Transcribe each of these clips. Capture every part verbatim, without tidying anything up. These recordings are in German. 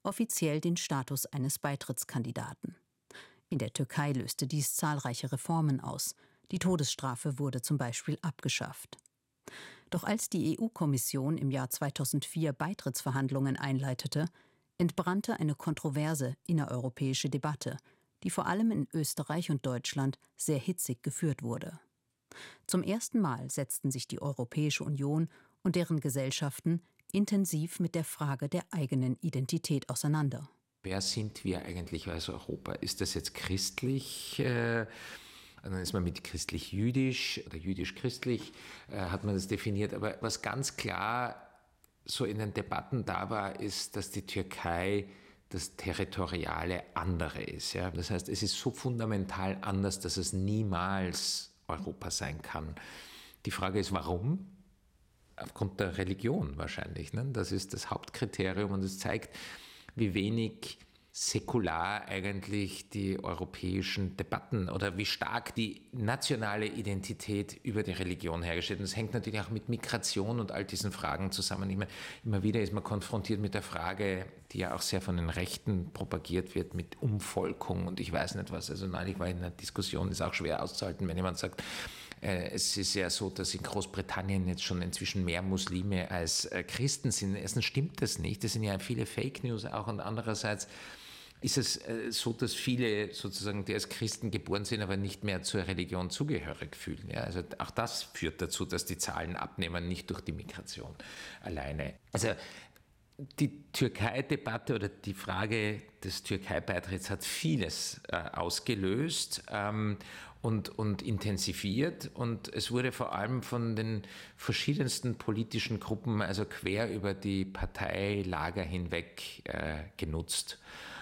offiziell den Status eines Beitrittskandidaten. In der Türkei löste dies zahlreiche Reformen aus. Die Todesstrafe wurde zum Beispiel abgeschafft. Doch als die E U-Kommission im Jahr zweitausendvier Beitrittsverhandlungen einleitete, entbrannte eine kontroverse innereuropäische Debatte, die vor allem in Österreich und Deutschland sehr hitzig geführt wurde. Zum ersten Mal setzten sich die Europäische Union und deren Gesellschaften intensiv mit der Frage der eigenen Identität auseinander. Wer sind wir eigentlich als Europa? Ist das jetzt christlich? Äh, dann ist man mit christlich-jüdisch oder jüdisch-christlich, äh, hat man das definiert. Aber was ganz klar so in den Debatten da war, ist, dass die Türkei das territoriale andere ist. Ja? Das heißt, es ist so fundamental anders, dass es niemals Europa sein kann. Die Frage ist, warum? Aufgrund der Religion wahrscheinlich. Ne? Das ist das Hauptkriterium und es zeigt, wie wenig säkular eigentlich die europäischen Debatten oder wie stark die nationale Identität über die Religion hergestellt ist. Das hängt natürlich auch mit Migration und all diesen Fragen zusammen. Ich meine, immer wieder ist man konfrontiert mit der Frage, die ja auch sehr von den Rechten propagiert wird, mit Umvolkung und ich weiß nicht was. Also neulich war in einer Diskussion, ist auch schwer auszuhalten, wenn jemand sagt, äh, es ist ja so, dass in Großbritannien jetzt schon inzwischen mehr Muslime als äh, Christen sind. Erstens stimmt das nicht, das sind ja viele Fake News auch und andererseits ist es äh, so, dass viele sozusagen, die als Christen geboren sind, aber nicht mehr zur Religion zugehörig fühlen. Ja? Also auch das führt dazu, dass die Zahlen abnehmen, nicht durch die Migration alleine. Also die Türkei-Debatte oder die Frage des Türkei-Beitritts hat vieles äh, ausgelöst ähm, und, und intensiviert und es wurde vor allem von den verschiedensten politischen Gruppen, also quer über die Parteilager hinweg äh, genutzt.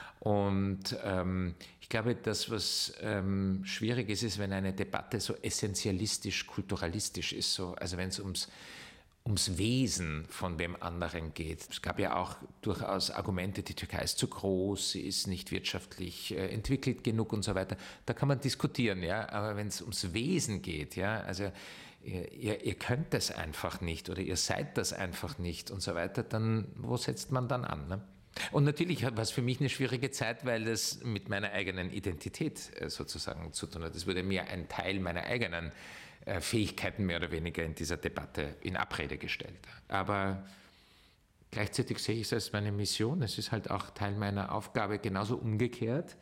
Und ähm, ich glaube, das, was ähm, schwierig ist, ist, wenn eine Debatte so essentialistisch, kulturalistisch ist, so, also wenn es ums ums Wesen von dem anderen geht. Es gab ja auch durchaus Argumente, die Türkei ist zu groß, sie ist nicht wirtschaftlich äh, entwickelt genug und so weiter. Da kann man diskutieren, ja. Aber wenn es ums Wesen geht, ja, also ihr, ihr, ihr könnt das einfach nicht oder ihr seid das einfach nicht und so weiter, dann wo setzt man dann an, ne? Und natürlich war es für mich eine schwierige Zeit, weil das mit meiner eigenen Identität sozusagen zu tun hat. Es wurde mir ein Teil meiner eigenen Fähigkeiten mehr oder weniger in dieser Debatte in Abrede gestellt. Aber gleichzeitig sehe ich es als meine Mission. Es ist halt auch Teil meiner Aufgabe, genauso umgekehrt.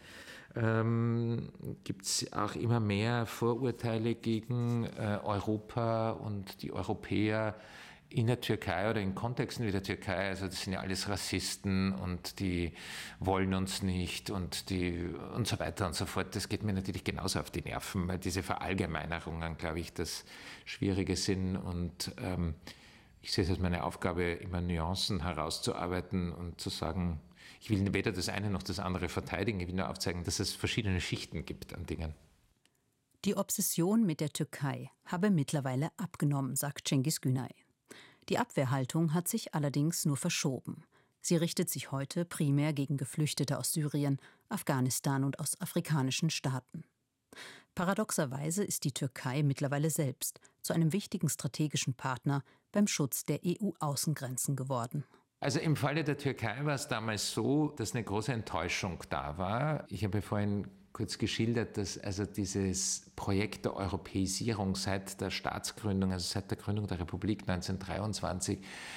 Ähm, gibt es auch immer mehr Vorurteile gegen äh, Europa und die Europäer in der Türkei oder in Kontexten wie der Türkei. Also das sind ja alles Rassisten und die wollen uns nicht und die und so weiter und so fort. Das geht mir natürlich genauso auf die Nerven, weil diese Verallgemeinerungen, glaube ich, das Schwierige sind und ähm, ich sehe es als meine Aufgabe, immer Nuancen herauszuarbeiten und zu sagen, ich will weder das eine noch das andere verteidigen, ich will nur aufzeigen, dass es verschiedene Schichten gibt an Dingen. Die Obsession mit der Türkei habe mittlerweile abgenommen, sagt Cengiz Günay. Die Abwehrhaltung hat sich allerdings nur verschoben. Sie richtet sich heute primär gegen Geflüchtete aus Syrien, Afghanistan und aus afrikanischen Staaten. Paradoxerweise ist die Türkei mittlerweile selbst zu einem wichtigen strategischen Partner beim Schutz der E U-Außengrenzen geworden. Also im Falle der Türkei war es damals so, dass eine große Enttäuschung da war. Ich habe vorhin kurz geschildert, dass also dieses Projekt der Europäisierung seit der Staatsgründung, also seit der Gründung der Republik neunzehnhundertdreiundzwanzig,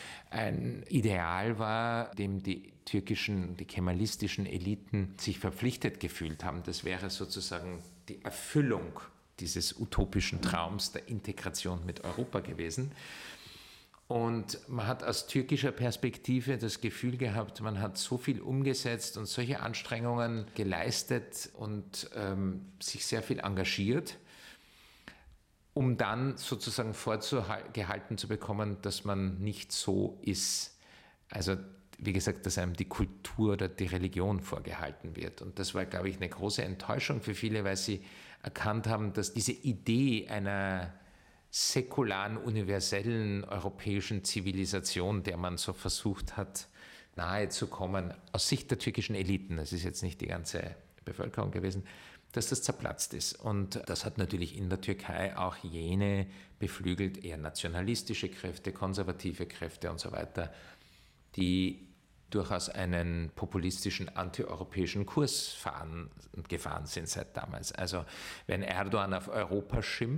ein Ideal war, dem die türkischen, die kemalistischen Eliten sich verpflichtet gefühlt haben. Das wäre sozusagen die Erfüllung dieses utopischen Traums der Integration mit Europa gewesen. Und man hat aus türkischer Perspektive das Gefühl gehabt, man hat so viel umgesetzt und solche Anstrengungen geleistet und ähm, sich sehr viel engagiert, um dann sozusagen vorgehalten zu bekommen, dass man nicht so ist. Also wie gesagt, dass einem die Kultur oder die Religion vorgehalten wird. Und das war, glaube ich, eine große Enttäuschung für viele, weil sie erkannt haben, dass diese Idee einer säkularen, universellen europäischen Zivilisation, der man so versucht hat, nahe zu kommen, aus Sicht der türkischen Eliten, das ist jetzt nicht die ganze Bevölkerung gewesen, dass das zerplatzt ist. Und das hat natürlich in der Türkei auch jene beflügelt, eher nationalistische Kräfte, konservative Kräfte und so weiter, die durchaus einen populistischen, antieuropäischen Kurs fahren und gefahren sind seit damals. Also wenn Erdogan auf Europa schimpft,